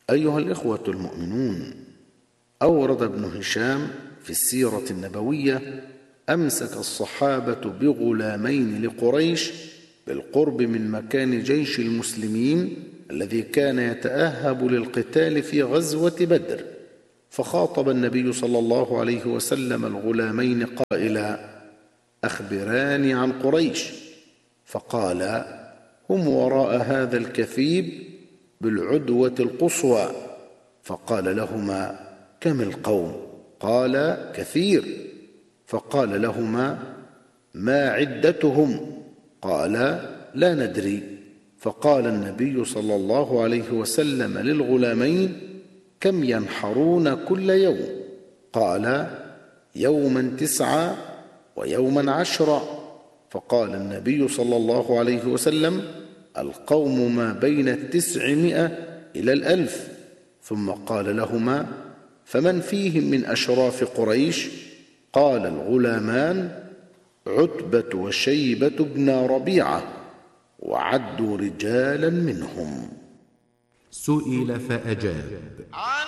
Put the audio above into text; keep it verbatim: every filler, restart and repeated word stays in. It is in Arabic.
أيها الإخوة المؤمنون، أورد ابن هشام في السيرة النبوية: أمسك الصحابة بغلامين لقريش بالقرب من مكان جيش المسلمين الذي كان يتأهب للقتال في غزوة بدر، فخاطب النبي صلى الله عليه وسلم الغلامين قائلا: أخبراني عن قريش. فقال: هم وراء هذا الكثيب بالعدوة القصوى. فقال لهما: كم القوم؟ قال: كثير. فقال لهما: ما عدتهم؟ قال: لا ندري. فقال النبي صلى الله عليه وسلم للغلامين: كم ينحرون كل يوم؟ قال: يوما تسعة ويوما عشرة. فقال النبي صلى الله عليه وسلم: القوم ما بين التسعمائة إلى الألف. ثم قال لهما: فمن فيهم من أشراف قريش؟ قال الغلامان: عتبة وشيبة بن ربيعة، وعدوا رجالا منهم. سئل فأجاب: